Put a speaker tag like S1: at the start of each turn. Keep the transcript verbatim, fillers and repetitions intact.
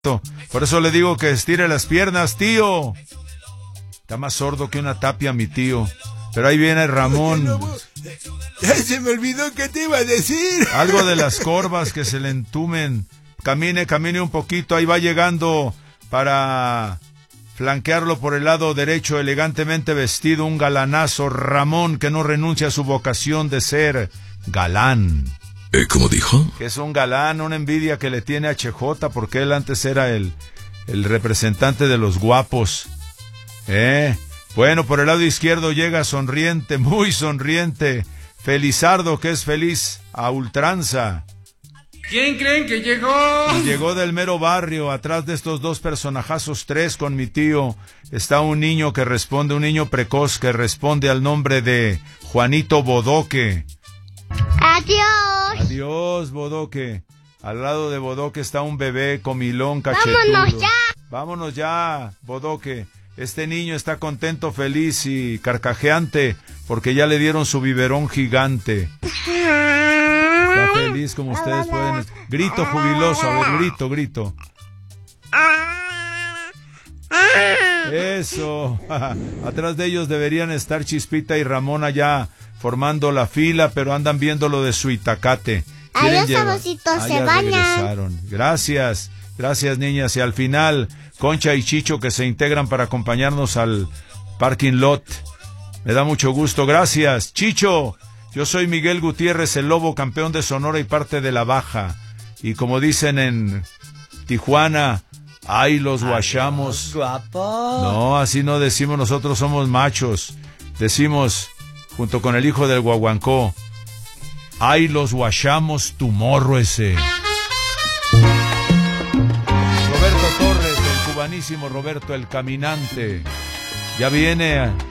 S1: Por eso le digo que estire las piernas, tío. Está más sordo que una tapia, mi tío. Pero ahí viene Ramón.
S2: Ya se me olvidó que te iba a decir.
S1: Algo de las corvas que se le entumen. Camine, camine un poquito. Ahí va llegando para flanquearlo por el lado derecho, elegantemente vestido, un galanazo. Ramón, que no renuncia a su vocación de ser galán.
S3: Eh, ¿Cómo dijo?
S1: Que es un galán, una envidia que le tiene a Che Jota, porque él antes era el, el representante de los guapos. ¿Eh? Bueno, por el lado izquierdo llega sonriente, muy sonriente, Felizardo, que es feliz a ultranza.
S4: ¿Quién creen que llegó?
S1: Y llegó del mero barrio. Atrás de estos dos personajazos, tres con mi tío, está un niño que responde, un niño precoz que responde al nombre de Juanito Bodoque.
S5: Adiós.
S1: Adiós, Bodoque. Al lado de Bodoque está un bebé comilón cachetudo.
S5: Vámonos ya.
S1: Vámonos ya, Bodoque. Este niño está contento, feliz y carcajeante porque ya le dieron su biberón gigante. Está feliz como ustedes pueden. Grito jubiloso, a ver, grito, grito. Eso. Atrás de ellos deberían estar Chispita y Ramón allá formando la fila, pero andan viendo lo de su itacate.
S5: Adiós, saborcito,
S1: ah,
S5: se
S1: ya
S5: bañan.
S1: regresaron. Gracias, gracias niñas. Y al final, Concha y Chicho que se integran para acompañarnos al parking lot. Me da mucho gusto, gracias. Chicho, yo soy Miguel Gutiérrez, el Lobo, campeón de Sonora y parte de la Baja. Y como dicen en Tijuana, ¡ay, los guachamos!
S6: Guapo.
S1: No, así no decimos, nosotros somos machos. Decimos, junto con el hijo del guaguancó, ¡ay, los guachamos tu morro ese! Roberto Torres, el cubanísimo Roberto, el caminante. Ya viene